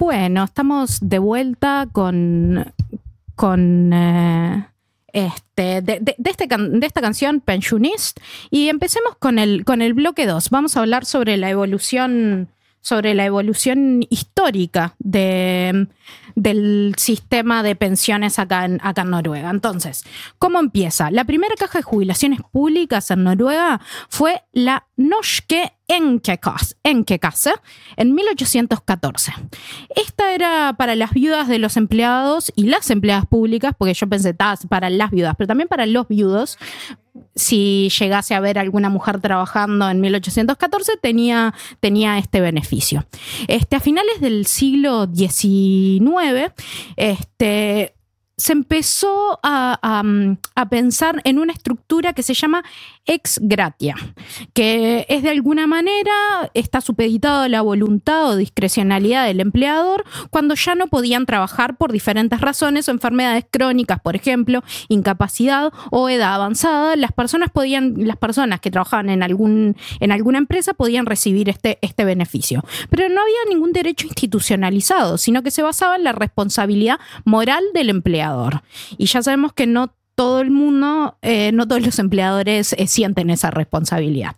Bueno, estamos de vuelta con esta canción Pensionist, y empecemos con el bloque 2. Vamos a hablar sobre la evolución histórica del sistema de pensiones acá en Noruega. Entonces, ¿cómo empieza? La primera caja de jubilaciones públicas en Noruega fue la Norske Enkekasse en 1814. Esta era para las viudas de los empleados y las empleadas públicas, porque yo pensé, para las viudas, pero también para los viudos. Si llegase a ver alguna mujer trabajando en 1814, tenía este beneficio. A finales del siglo XIX, se empezó a pensar en una estructura que se llama ex gratia, que es de alguna manera está supeditado a la voluntad o discrecionalidad del empleador cuando ya no podían trabajar por diferentes razones o enfermedades crónicas, por ejemplo, incapacidad o edad avanzada. Las personas que trabajaban en alguna empresa podían recibir este beneficio, pero no había ningún derecho institucionalizado, sino que se basaba en la responsabilidad moral del empleador. Y ya sabemos que no todo el mundo, no todos los empleadores sienten esa responsabilidad.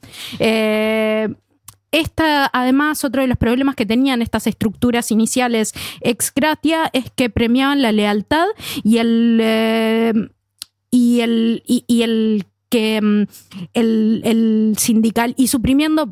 Además, otro de los problemas que tenían estas estructuras iniciales ex gratia es que premiaban la lealtad y el sindical, y suprimiendo,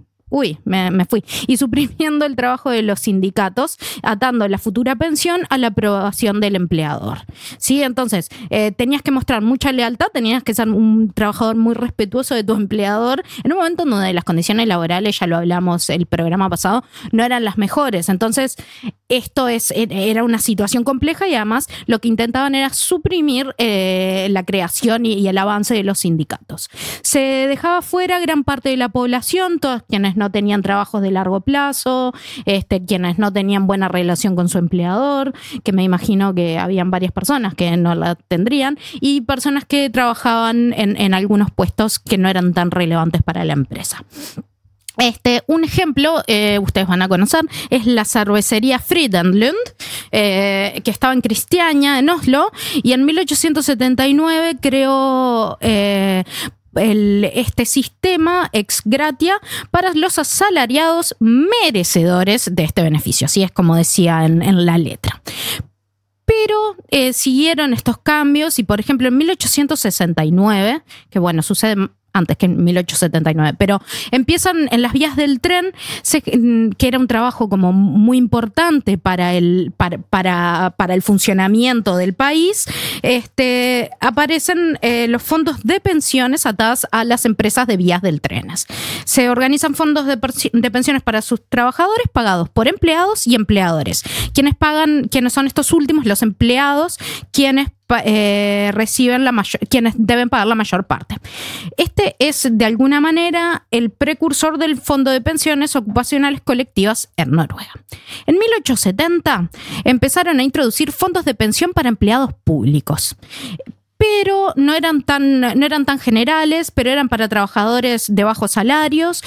y suprimiendo el trabajo de los sindicatos, atando la futura pensión a la aprobación del empleador. ¿Sí? Entonces, tenías que mostrar mucha lealtad, tenías que ser un trabajador muy respetuoso de tu empleador, en un momento donde las condiciones laborales, ya lo hablamos el programa pasado, no eran las mejores. Entonces, era una situación compleja, y además lo que intentaban era suprimir la creación y el avance de los sindicatos. Se dejaba fuera gran parte de la población, todos quienes no tenían trabajos de largo plazo, quienes no tenían buena relación con su empleador, que me imagino que habían varias personas que no la tendrían, y personas que trabajaban en algunos puestos que no eran tan relevantes para la empresa. Un ejemplo, ustedes van a conocer, es la cervecería Frydenlund, que estaba en Kristiania, en Oslo, y en 1879 creó este sistema ex gratia para los asalariados merecedores de este beneficio. Así es como decía en la letra. Pero siguieron estos cambios, y por ejemplo en 1869, que bueno, sucede antes que en 1879, pero empiezan en las vías del tren, que era un trabajo como muy importante para el funcionamiento del país. Aparecen los fondos de pensiones atadas a las empresas de vías del tren. Se organizan fondos de pensiones para sus trabajadores, pagados por empleados y empleadores. Quienes son estos últimos, los empleados, quienes quienes deben pagar la mayor parte. Este es de alguna manera el precursor del Fondo de Pensiones Ocupacionales Colectivas en Noruega. En 1870 empezaron a introducir fondos de pensión para empleados públicos, pero no eran tan generales, pero eran para trabajadores de bajos salarios,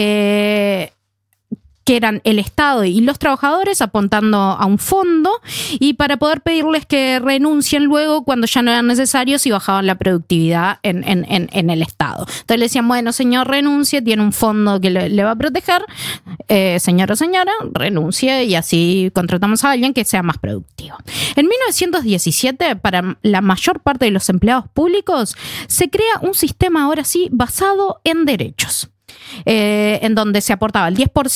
que eran el Estado y los trabajadores apuntando a un fondo, y para poder pedirles que renuncien luego cuando ya no eran necesarios y bajaban la productividad en el Estado. Entonces le decían, bueno, señor, renuncie, tiene un fondo que le va a proteger, señor o señora, renuncie, y así contratamos a alguien que sea más productivo. En 1917, para la mayor parte de los empleados públicos, se crea un sistema, ahora sí, basado en derechos. En donde se aportaba el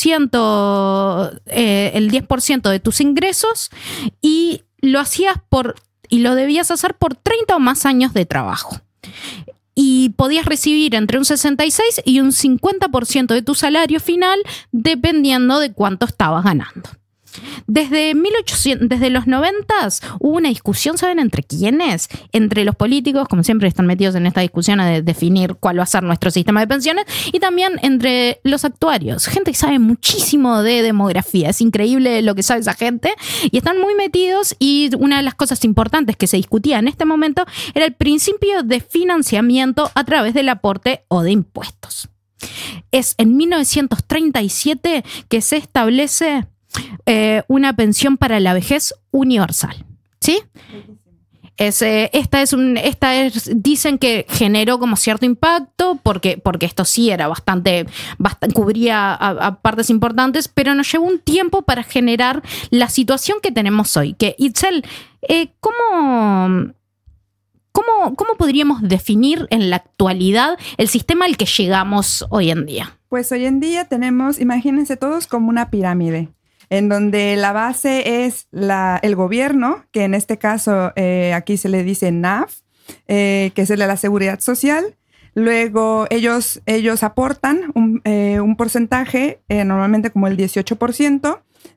10% de tus ingresos, y lo debías hacer por 30 o más años de trabajo. Y podías recibir entre un 66 y un 50% de tu salario final, dependiendo de cuánto estabas ganando. Desde los 90s hubo una discusión, ¿saben entre quiénes? Entre los políticos, como siempre están metidos en esta discusión de definir cuál va a ser nuestro sistema de pensiones, y también entre los actuarios, gente que sabe muchísimo de demografía. Es increíble lo que sabe esa gente, y están muy metidos, y una de las cosas importantes que se discutía en este momento era el principio de financiamiento a través del aporte o de impuestos. Es en 1937 que se establece una pensión para la vejez universal, ¿sí? Dicen que generó como cierto impacto porque esto sí era bastante cubría a partes importantes, pero nos llevó un tiempo para generar la situación que tenemos hoy. Que Itzel, ¿cómo podríamos definir en la actualidad el sistema al que llegamos hoy en día? Pues hoy en día tenemos, imagínense todos como una pirámide, en donde la base es el gobierno, que en este caso aquí se le dice NAF, que es el de la Seguridad Social. Luego ellos aportan un porcentaje, normalmente como el 18%,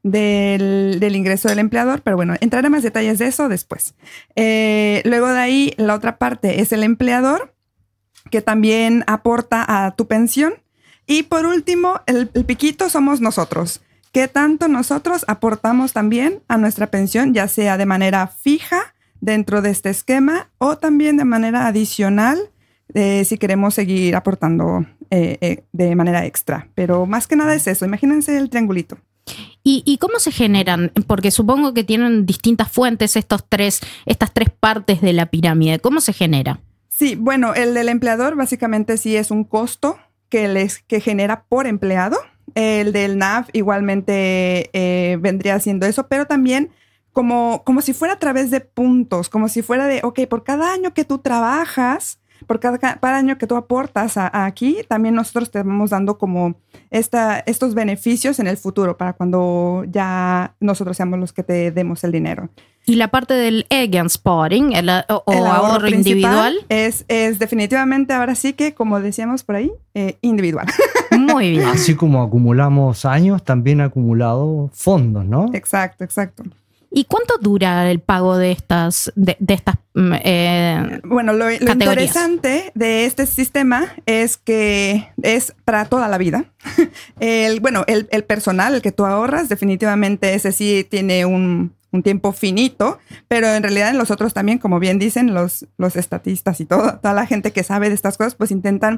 del ingreso del empleador, pero bueno, entraré en más detalles de eso después. Luego de ahí, la otra parte es el empleador, que también aporta a tu pensión. Y por último, el piquito somos nosotros. ¿Qué tanto nosotros aportamos también a nuestra pensión, ya sea de manera fija dentro de este esquema o también de manera adicional si queremos seguir aportando de manera extra? Pero más que nada es eso, imagínense el triangulito. ¿Y cómo se generan? Porque supongo que tienen distintas fuentes estas tres partes de la pirámide. ¿Cómo se genera? Sí, bueno, el del empleador básicamente sí es un costo que genera por empleado. El del NAF igualmente vendría siendo eso, pero también como si fuera a través de puntos, como si fuera de, ok, por cada año que tú trabajas, por cada año que tú aportas aquí, también nosotros te vamos dando como estos beneficios en el futuro para cuando ya nosotros seamos los que te demos el dinero. Y la parte del Egensparen, el ahorro individual, es definitivamente ahora sí que, como decíamos por ahí, individual. Muy bien. Así como acumulamos años, también acumulado fondos, ¿no? Exacto. ¿Y cuánto dura el pago de estas bueno, lo interesante de este sistema es que es para toda la vida. El personal, el que tú ahorras, definitivamente ese sí tiene un tiempo finito, pero en realidad en los otros también, como bien dicen los estatistas y toda la gente que sabe de estas cosas, pues intentan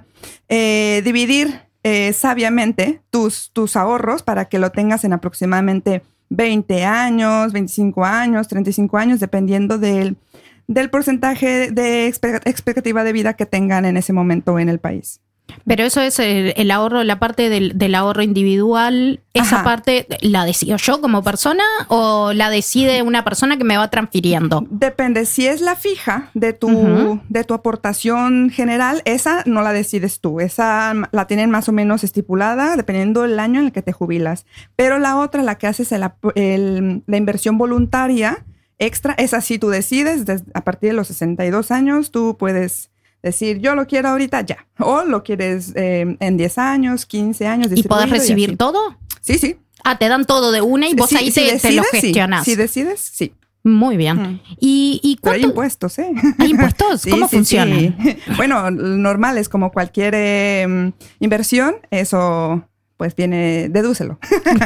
dividir sabiamente tus ahorros para que lo tengas en aproximadamente 20 años, 25 años, 35 años, dependiendo del porcentaje de expectativa de vida que tengan en ese momento en el país. Pero eso es el ahorro, la parte del ahorro individual. ¿Esa parte la decido yo como persona o la decide una persona que me va transfiriendo? Depende. Si es la fija de tu aportación general, esa no la decides tú. Esa la tienen más o menos estipulada dependiendo del año en el que te jubilas. Pero la otra, la que haces la inversión voluntaria extra, esa sí tú decides. A partir de los 62 años tú puedes decir, yo lo quiero ahorita ya. O lo quieres en 10 años, 15 años. ¿Y podés recibir todo? Sí. Ah, te dan todo de una y vos ahí te lo gestionás. Si decides, sí. Muy bien. ¿Y pero hay impuestos, ¿eh? ¿Hay impuestos? ¿Cómo funcionan? Sí. Bueno, normal, es como cualquier inversión, eso pues dedúcelo.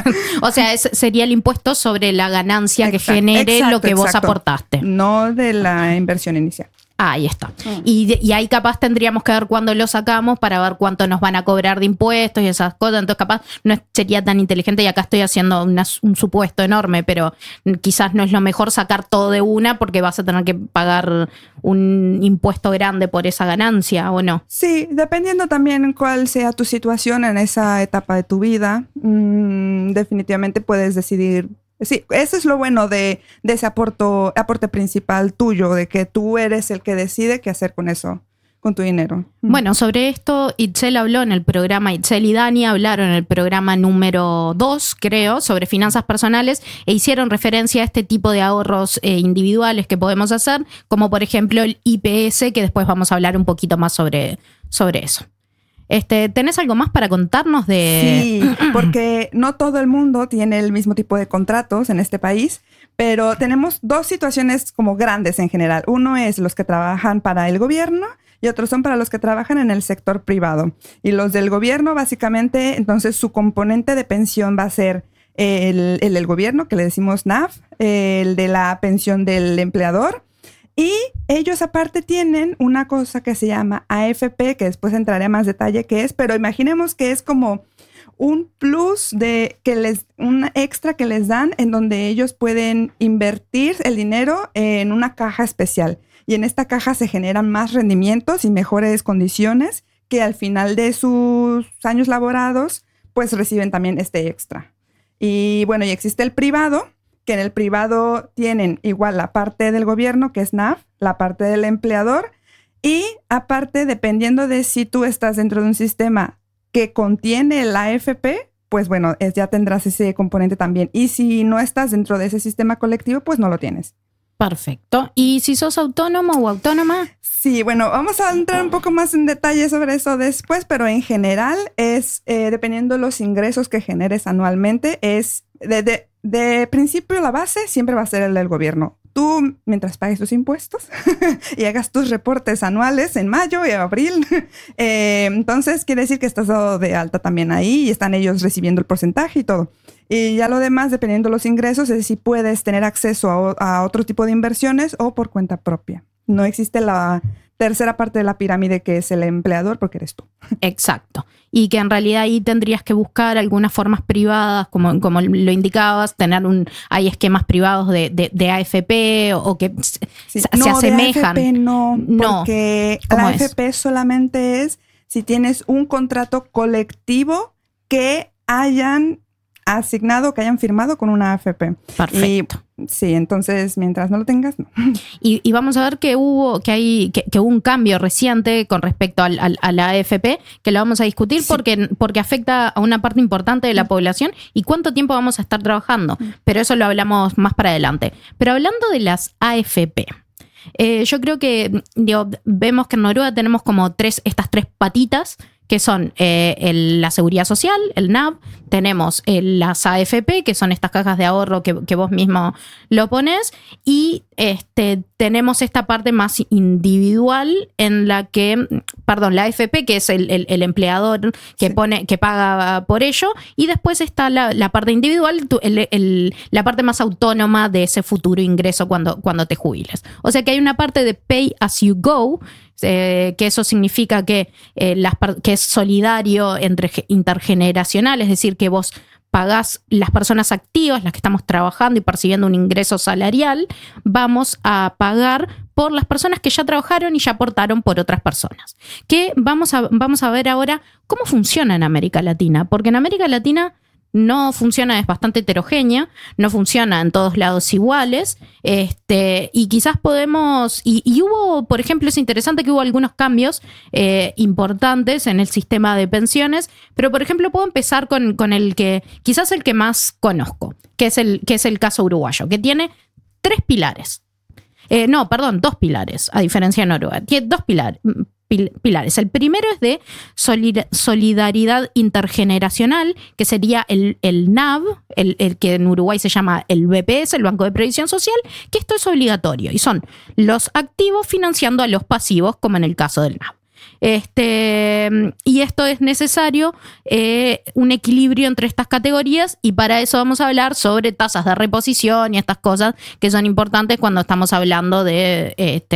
O sea, sería el impuesto sobre la ganancia que genere lo que vos aportaste. No de la inversión inicial. Ahí está. Y ahí capaz tendríamos que ver cuándo lo sacamos para ver cuánto nos van a cobrar de impuestos y esas cosas. Entonces capaz no sería tan inteligente, y acá estoy haciendo un supuesto enorme, pero quizás no es lo mejor sacar todo de una porque vas a tener que pagar un impuesto grande por esa ganancia, ¿o no? Sí, dependiendo también cuál sea tu situación en esa etapa de tu vida, definitivamente puedes decidir. Sí, eso es lo bueno de ese aporte principal tuyo, de que tú eres el que decide qué hacer con eso, con tu dinero. Bueno, sobre esto Itzel habló en el programa, Itzel y Dani hablaron en el programa número 2, creo, sobre finanzas personales, e hicieron referencia a este tipo de ahorros individuales que podemos hacer, como por ejemplo el IPS, que después vamos a hablar un poquito más sobre eso. ¿Tenés algo más para contarnos de...? Sí, porque no todo el mundo tiene el mismo tipo de contratos en este país, pero tenemos dos situaciones como grandes en general. Uno es los que trabajan para el gobierno y otros son para los que trabajan en el sector privado. Y los del gobierno, básicamente, entonces su componente de pensión va a ser el del gobierno, que le decimos NAF, el de la pensión del empleador. Y ellos aparte tienen una cosa que se llama AFP, que después entraré a más detalle qué es, pero imaginemos que es como un plus un extra que les dan en donde ellos pueden invertir el dinero en una caja especial. Y en esta caja se generan más rendimientos y mejores condiciones que al final de sus años laborados, pues reciben también este extra. Y bueno, y existe el privado, que en el privado tienen igual la parte del gobierno, que es NAF, la parte del empleador, y aparte, dependiendo de si tú estás dentro de un sistema que contiene la AFP, pues bueno, ya tendrás ese componente también. Y si no estás dentro de ese sistema colectivo, pues no lo tienes. Perfecto. ¿Y si sos autónomo o autónoma? Sí, bueno, vamos a entrar un poco más en detalle sobre eso después, pero en general es, dependiendo de los ingresos que generes anualmente, es de principio la base siempre va a ser el del gobierno. Tú, mientras pagues tus impuestos y hagas tus reportes anuales en mayo y abril, entonces quiere decir que estás dado de alta también ahí y están ellos recibiendo el porcentaje y todo. Y ya lo demás, dependiendo de los ingresos, es si puedes tener acceso a otro tipo de inversiones o por cuenta propia. No existe la tercera parte de la pirámide, que es el empleador, porque eres tú. Exacto. Y que en realidad ahí tendrías que buscar algunas formas privadas, como lo indicabas, hay esquemas privados de AFP o que se asemejan. De AFP no, porque la AFP solamente es si tienes un contrato colectivo que hayan asignado, que hayan firmado con una AFP. Perfecto. Sí, entonces mientras no lo tengas, no. Y vamos a ver que hubo un cambio reciente con respecto a la AFP, que lo vamos a discutir, sí, porque afecta a una parte importante de la población y cuánto tiempo vamos a estar trabajando. Pero eso lo hablamos más para adelante. Pero hablando de las AFP, yo creo que vemos que en Noruega tenemos como estas tres patitas, que son la seguridad social, el NAV, tenemos las AFP, que son estas cajas de ahorro que vos mismo lo pones, y tenemos esta parte más individual en la que, la AFP, que es el empleador que paga por ello, y después está la parte individual, la parte más autónoma de ese futuro ingreso cuando te jubiles. O sea que hay una parte de pay as you go, que eso significa que es solidario intergeneracional, es decir, que vos pagás las personas activas, las que estamos trabajando y percibiendo un ingreso salarial, vamos a pagar por las personas que ya trabajaron y ya aportaron por otras personas. Que vamos a ver ahora cómo funciona en América Latina, porque en América Latina no funciona, es bastante heterogénea, no funciona en todos lados iguales, y quizás podemos, y hubo, por ejemplo, es interesante que hubo algunos cambios importantes en el sistema de pensiones, pero por ejemplo puedo empezar con el que, quizás el que más conozco, que es el caso uruguayo, que tiene 3 pilares. Dos pilares, a diferencia de Noruega. Tiene 2 pilares. El primero es de solidaridad intergeneracional, que sería el NAV, el que en Uruguay se llama el BPS, el Banco de Previsión Social, que esto es obligatorio y son los activos financiando a los pasivos, como en el caso del NAV. Y esto es necesario, un equilibrio entre estas categorías, y para eso vamos a hablar sobre tasas de reposición y estas cosas que son importantes cuando estamos hablando de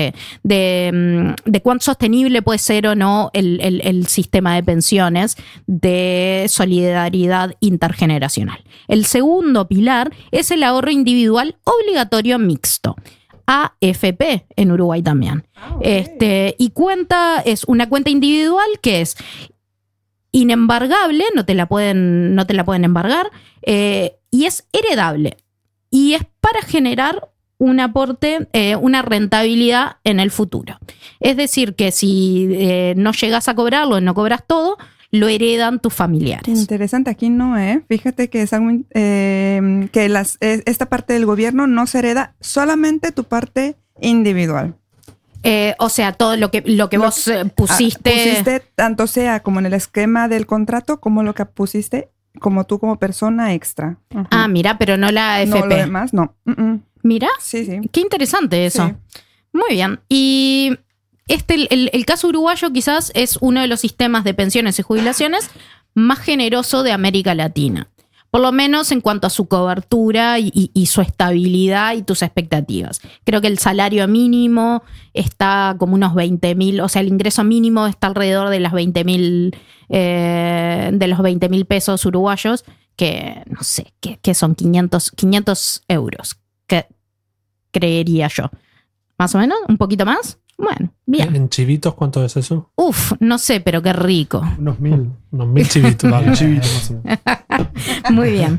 cuán sostenible puede ser o no el sistema de pensiones de solidaridad intergeneracional. El segundo pilar es el ahorro individual obligatorio mixto, AFP en Uruguay también. Okay. Y es una cuenta individual que es inembargable, no te la pueden embargar, y es heredable. Y es para generar un aporte, una rentabilidad en el futuro. Es decir, que si no llegas a cobrarlo, no cobras todo, lo heredan tus familiares. Interesante, aquí no, fíjate que es algo que esta parte del gobierno no se hereda, solamente tu parte individual. O sea, todo lo que vos pusiste, tanto sea como en el esquema del contrato, como lo que pusiste como tú como persona extra. Uh-huh. Ah, mira, pero no la AFP. No, lo demás no. Uh-uh. Mira, sí. Qué interesante eso. Sí. Muy bien. Y el caso uruguayo quizás es uno de los sistemas de pensiones y jubilaciones más generoso de América Latina. por lo menos en cuanto a su cobertura y su estabilidad y tus expectativas. Creo que el salario mínimo está como unos 20.000, o sea, el ingreso mínimo está alrededor de las 20.000, de los 20.000 pesos uruguayos, que no sé, que son 500 euros, que creería yo. ¿Más o menos? ¿Un poquito más? Bueno, bien. ¿En chivitos cuánto es eso? Uf, no sé, pero qué rico. Unos 1000. Unos 1000 chivitos. Vale. Chivitos, más o menos. Muy bien.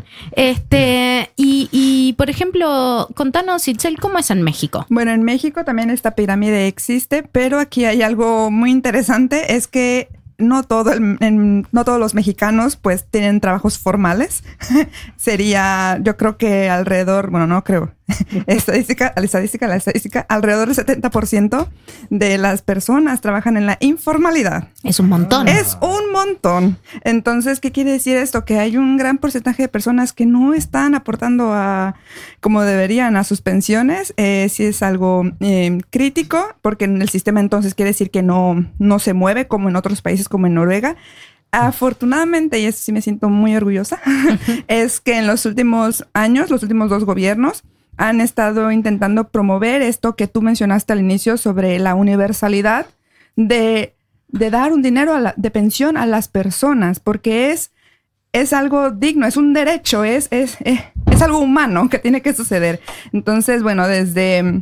Y por ejemplo, contanos, Itzel, ¿cómo es en México? Bueno, en México también esta pirámide existe, pero aquí hay algo muy interesante, es que no todos los mexicanos pues tienen trabajos formales. Sería, yo creo que alrededor, bueno, no creo, la estadística, alrededor del 70% de las personas trabajan en la informalidad. Es un montón. Es un montón. Entonces, ¿qué quiere decir esto? Que hay un gran porcentaje de personas que no están aportando como deberían a sus pensiones. Sí es algo crítico, porque en el sistema entonces quiere decir que no se mueve como en otros países como en Noruega. Afortunadamente, y eso sí me siento muy orgullosa, es que en los últimos años, los últimos 2 gobiernos, han estado intentando promover esto que tú mencionaste al inicio sobre la universalidad de dar un dinero de pensión a las personas, porque es algo digno, es un derecho, es algo humano que tiene que suceder. Entonces, bueno, desde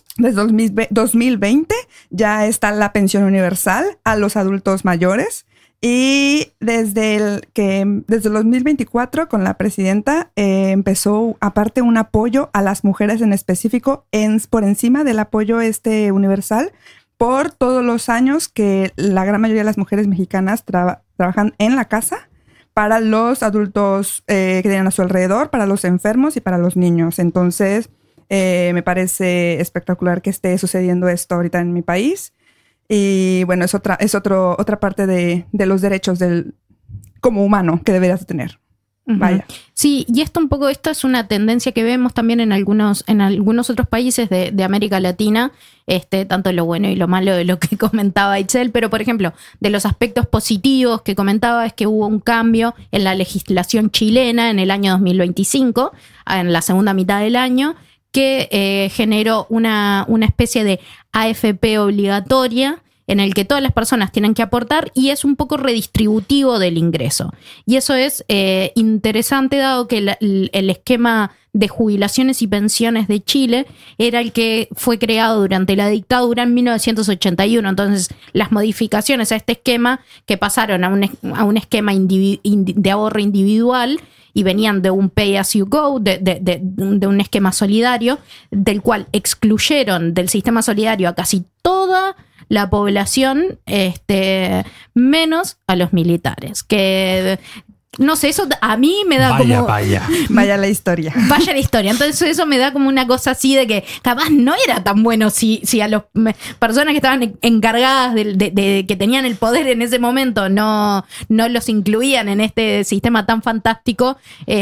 2020 ya está la pensión universal a los adultos mayores. Y desde el 2024 con la presidenta empezó aparte un apoyo a las mujeres en específico por encima del apoyo universal por todos los años que la gran mayoría de las mujeres mexicanas trabajan en la casa para los adultos que tienen a su alrededor, para los enfermos y para los niños. Entonces me parece espectacular que esté sucediendo esto ahorita en mi país. Y bueno, es otra parte de los derechos como humano que deberías tener. Uh-huh. Vaya. Sí, y esto es una tendencia que vemos también en algunos otros países de América Latina, tanto lo bueno y lo malo de lo que comentaba Itzel, pero por ejemplo, de los aspectos positivos que comentaba es que hubo un cambio en la legislación chilena en el año 2025, en la segunda mitad del año, que generó una especie de AFP obligatoria en el que todas las personas tienen que aportar y es un poco redistributivo del ingreso. Y eso es interesante dado que el esquema de jubilaciones y pensiones de Chile era el que fue creado durante la dictadura en 1981. Entonces, las modificaciones a este esquema que pasaron a un esquema de ahorro individual y venían de un pay as you go, de un esquema solidario, del cual excluyeron del sistema solidario a casi toda la población, menos a los militares, que no sé, eso a mí me da vaya la historia. Vaya la historia. Entonces eso me da como una cosa así de que capaz no era tan bueno si a las personas que estaban encargadas de que tenían el poder en ese momento no los incluían en este sistema tan fantástico.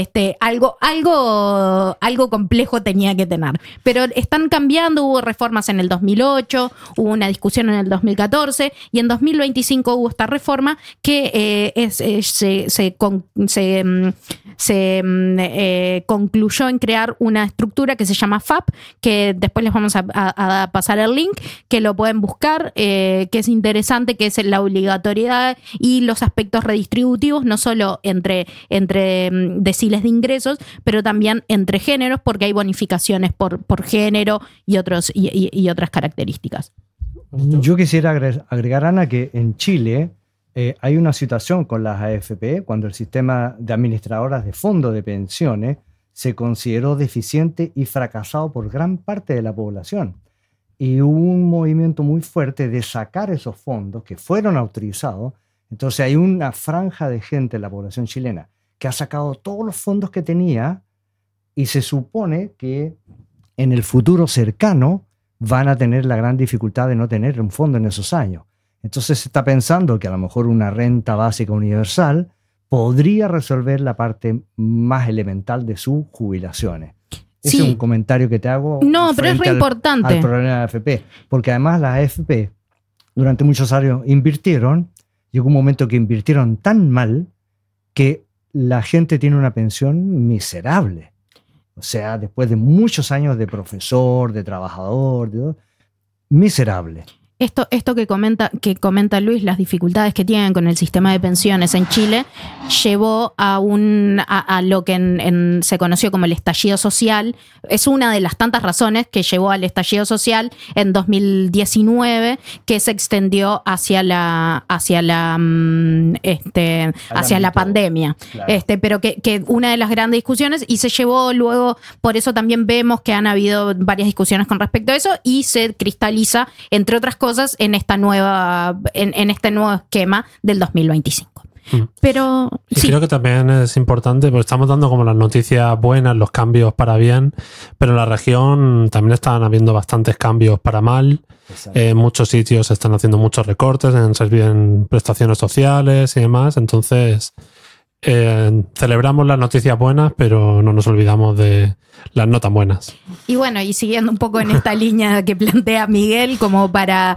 Algo complejo tenía que tener. Pero están cambiando, hubo reformas en el 2008, hubo una discusión en el 2014 y en 2025 hubo esta reforma que se concluyó en crear una estructura que se llama FAP, que después les vamos a pasar el link, que lo pueden buscar, que es interesante, que es la obligatoriedad y los aspectos redistributivos, no solo entre deciles de ingresos, pero también entre géneros, porque hay bonificaciones por género y otras características. Yo quisiera agregar, Ana, que en Chile hay una situación con las AFP cuando el sistema de administradoras de fondos de pensiones se consideró deficiente y fracasado por gran parte de la población. Y hubo un movimiento muy fuerte de sacar esos fondos que fueron autorizados. Entonces hay una franja de gente en la población chilena que ha sacado todos los fondos que tenía y se supone que en el futuro cercano van a tener la gran dificultad de no tener un fondo en esos años. Entonces se está pensando que a lo mejor una renta básica universal podría resolver la parte más elemental de sus jubilaciones. Ese es un comentario que te hago. No, pero es re importante. Al problema de la AFP. Porque además las AFP durante muchos años invirtieron, llegó un momento que invirtieron tan mal que la gente tiene una pensión miserable. O sea, después de muchos años de profesor, de trabajador, miserable. Esto que comenta Luis, las dificultades que tienen con el sistema de pensiones en Chile, llevó a lo que se conoció como el estallido social. Es una de las tantas razones que llevó al estallido social en 2019, que se extendió hacia la pandemia. Claro. Pero que una de las grandes discusiones, y se llevó luego, por eso también vemos que han habido varias discusiones con respecto a eso, y se cristaliza, entre otras cosas, en este nuevo esquema del 2025. Pero y sí. Creo que también es importante, porque estamos dando como las noticias buenas, los cambios para bien, pero en la región también están habiendo bastantes cambios para mal. En muchos sitios se están haciendo muchos recortes en prestaciones sociales y demás. Entonces, celebramos las noticias buenas, pero no nos olvidamos de las no tan buenas. Y bueno, y siguiendo un poco en esta línea que plantea Miguel como para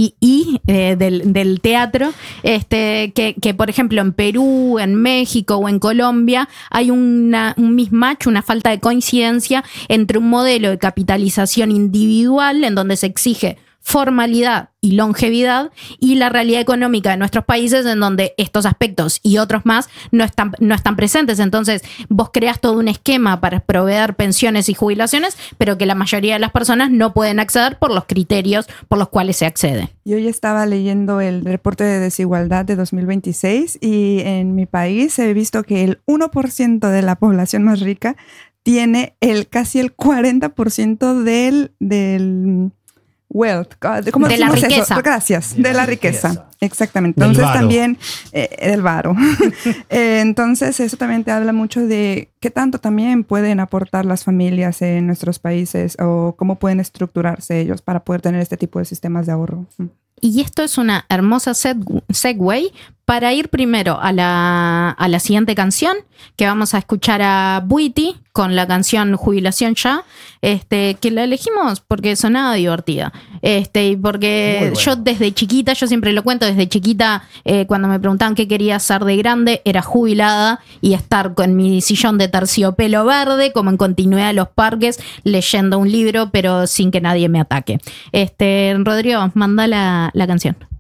del teatro, que por ejemplo en Perú, en México o en Colombia hay un mismatch, una falta de coincidencia entre un modelo de capitalización individual en donde se exige formalidad y longevidad, y la realidad económica de nuestros países en donde estos aspectos y otros más no están presentes. Entonces vos creas todo un esquema para proveer pensiones y jubilaciones, pero que la mayoría de las personas no pueden acceder por los criterios por los cuales se accede. Yo ya estaba leyendo el reporte de desigualdad de 2026 y en mi país he visto que el 1% de la población más rica tiene casi el 40% del wealth, ¿cómo de la riqueza. Eso? Gracias, de la riqueza. Exactamente. Del Entonces varo. también del varo. Entonces eso también te habla mucho de qué tanto también pueden aportar las familias en nuestros países o cómo pueden estructurarse ellos para poder tener este tipo de sistemas de ahorro. Y esto es una hermosa segue para ir primero a la siguiente canción, que vamos a escuchar a Buiti con la canción Jubilación Ya, que la elegimos porque sonaba divertida. Y porque Muy bueno. yo desde chiquita, yo siempre lo cuento, desde chiquita, cuando me preguntaban qué quería ser de grande, era jubilada y estar con mi sillón de terciopelo verde, como en continuidad de los parques, leyendo un libro, pero sin que nadie me ataque. Rodrigo, manda la canción.